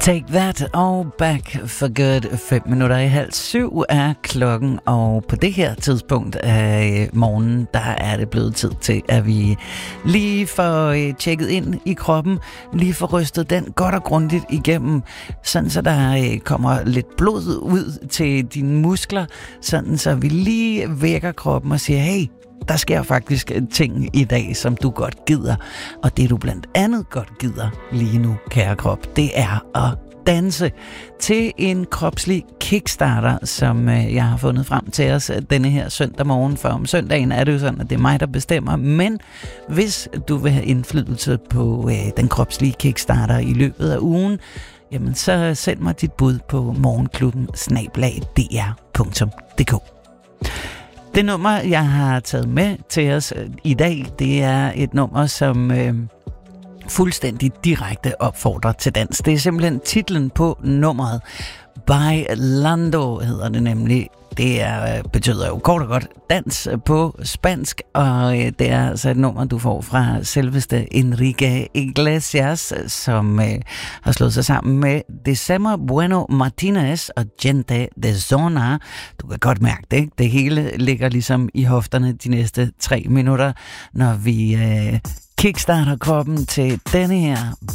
Take That og Back for Good. 6:05 er klokken, og på det her tidspunkt af morgenen, der er det blevet tid til, at vi lige får tjekket ind i kroppen, lige får rystet den godt og grundigt igennem, sådan så der kommer lidt blod ud til dine muskler, sådan så vi lige vækker kroppen og siger, hey, der sker faktisk ting i dag, som du godt gider. Og det du blandt andet godt gider lige nu, kære krop, det er at danse til en kropslig kickstarter, som jeg har fundet frem til os denne her søndag morgen. For om søndagen er det jo sådan, at det er mig, der bestemmer. Men hvis du vil have indflydelse på den kropslige kickstarter i løbet af ugen, jamen så send mig dit bud på morgenklubben@dr.dk. Det nummer, jeg har taget med til os i dag, det er et nummer, som fuldstændig direkte opfordrer til dans. Det er simpelthen titlen på nummeret. Bailando hedder det nemlig. Det betyder jo kort og godt dans på spansk, og det er altså et nummer, du får fra selveste Enrique Iglesias, som har slået sig sammen med December Bueno Martinez og Gente de Zona. Du kan godt mærke det, ikke? Det hele ligger ligesom i hofterne de næste 3 minutter, når vi kickstarter kroppen til denne her